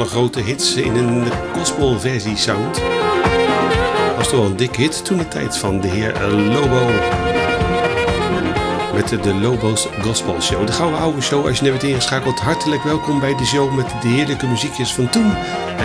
alle grote hits in een gospelversie sound. Was toch wel een dik hit toen de tijd van de heer Lobo. Met de Lobo's Gospel Show. De gouden oude show. Als je net bent ingeschakeld, hartelijk welkom bij de show met de heerlijke muziekjes van toen